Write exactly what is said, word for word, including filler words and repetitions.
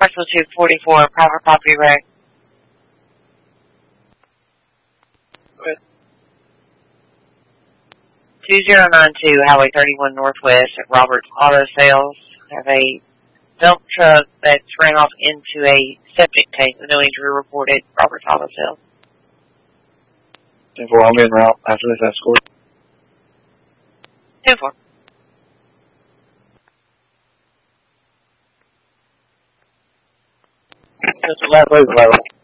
Knoxville two forty-four, private property wreck. two zero nine two, Highway thirty-one Northwest at Roberts Auto Sales. Have a dump truck that's ran off into a septic tank with no injury reported. Roberts Auto Sales. ten four, I'll be en route after this escort. ten four. That's the last way,